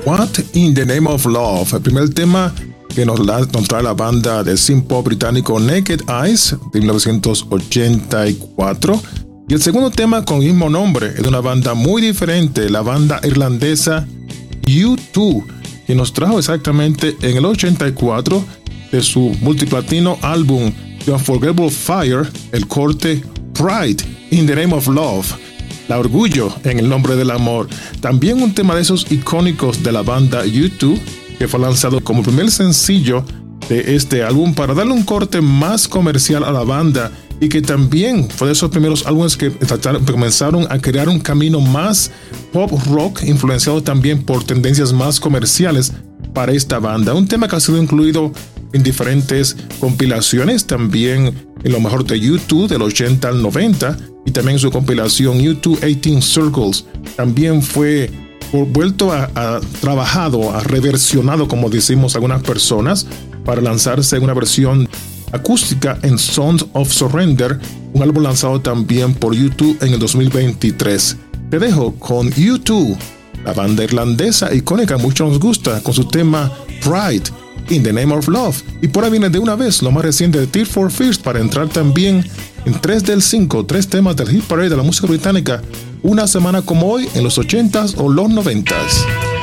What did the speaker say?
What in the Name of Love, el primer tema que nos trae la banda de synth pop británico Naked Eyes de 1984. Y el segundo tema con el mismo nombre es de una banda muy diferente, la banda irlandesa U2, que nos trajo exactamente en el 84 de su multiplatino álbum The Unforgettable Fire el corte Pride in the Name of Love, la orgullo en el nombre del amor. También un tema de esos icónicos de la banda U2 que fue lanzado como primer sencillo de este álbum para darle un corte más comercial a la banda, y que también fue de esos primeros álbumes que comenzaron a crear un camino más pop rock, influenciado también por tendencias más comerciales para esta banda. Un tema que ha sido incluido en diferentes compilaciones, también en lo mejor de U2 del 80 al 90, y también su compilación U2 18 Circles. También fue vuelto a trabajado, a reversionado, como decimos algunas personas, para lanzarse en una versión acústica en Sons of Surrender, un álbum lanzado también por U2 en el 2023. Te dejo con U2, la banda irlandesa icónica, mucho nos gusta, con su tema Pride in the Name of Love. Y por ahí viene de una vez lo más reciente de Tears for Fears, para entrar también en 3 del 5, 3 temas del hit parade de la música británica, una semana como hoy en los 80s o los 90s.